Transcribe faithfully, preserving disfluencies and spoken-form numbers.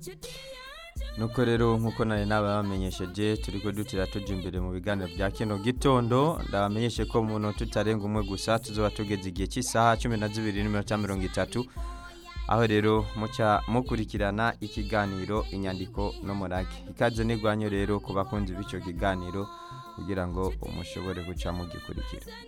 nuko rero nkuko nari nabamenyesheje turiko dutira tuja imbere mu biganiro bya kino gitondo ndabamenyeshe ko mu minota itarenga umwe gusa tuzoba tugeze igihe cy'isaha cumi na zibiri n'iminota mirongo itatu aho rero muca mukurikirana ikiganiro inyandiko no murage ikaze n'igwanyo rero ku bakunzi b'ico kiganiro kugira ngo umushobore guca mugikurikira.